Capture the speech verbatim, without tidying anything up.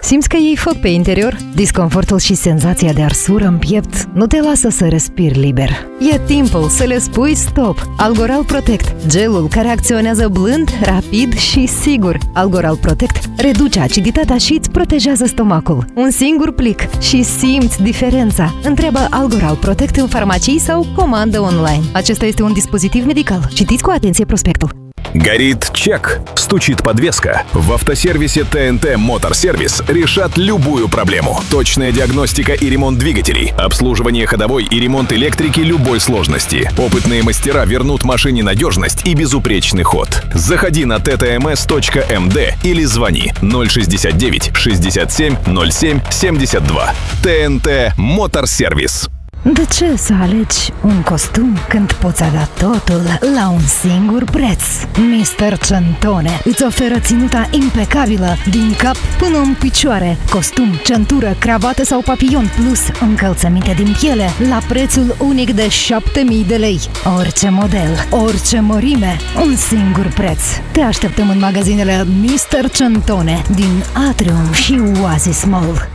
Simți că iei foc pe interior? Disconfortul și senzația de arsură în piept nu te lasă să respiri liber. E timpul să le spui stop. Algoral Protect, gelul care acționează blând, rapid și sigur. Algoral Protect reduce aciditatea și îți protejează stomacul. Un singur plic și simți diferența. Întreabă Algoral Protect în farmacii sau comandă online. Acesta este un dispozitiv medical. Citiți cu atenție prospectul. Горит чек, стучит подвеска. В автосервисе тэ эн тэ Motor Service решат любую проблему. Точная диагностика и ремонт двигателей, обслуживание ходовой и ремонт электрики любой сложности. Опытные мастера вернут машине надежность и безупречный ход. Заходи на тэ тэ эм эс точка эм дэ или звони ноль шестьдесят девять шестьдесят семь ноль семь семьдесят два. тэ эн тэ Motor Service. De ce să alegi un costum când poți avea totul la un singur preț? mister Centone îți oferă ținuta impecabilă din cap până în picioare. Costum, centură, cravată sau papillon plus încălțăminte din piele la prețul unic de șapte mii de lei. Orice model, orice mărime, un singur preț. Te așteptăm în magazinele mister Centone din Atrium și Oasis Mall.